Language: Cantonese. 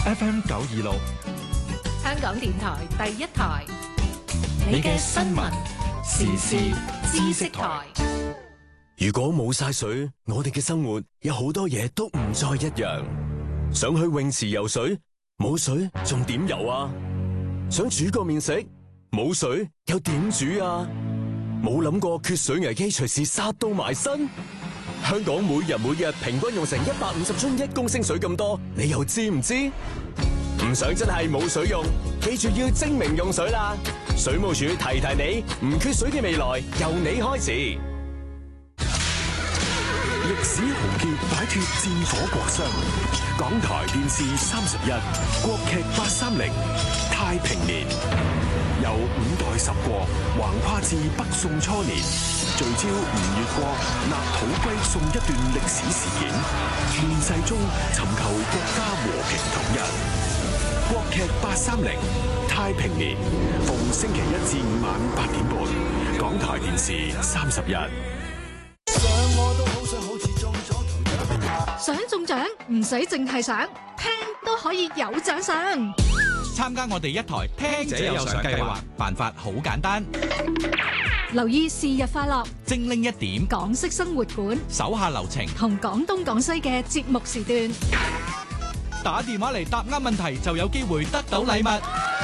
FM 926， 香港電台第一台，你嘅新聞時事知識台。 如果冇晒水，我哋嘅生活有好多嘢都唔再一樣。想去泳池游水，冇水仲點游啊？想煮個麵食，冇水又點煮啊？冇諗過缺水危機隨時殺到埋身。香港每日平均用成150樽1公升水咁多，你又知唔知？唔想真係冇水用，記住要精明用水啦！水務署提提你，唔缺水嘅未來由你開始。 歷史豪傑擺脫戰火國殤，港台電視31，國劇830，太平年，由5代十國橫跨至北宋初年，聚焦吳越國納土歸宋一段歷史事件，亂世中尋求國家和平統一。國劇830，太平年，逢星期1至5晚8點半，港台電視31。 想中獎唔使淨係想，聽都可以有獎賞。 參加我哋一台聽者有獎計劃，辦法好簡單。 留意是日快樂， 精靈一點， 港式生活館， 手下留情， 同廣東廣西嘅節目時段。 打電話嚟答啱問題就有機會得到禮物。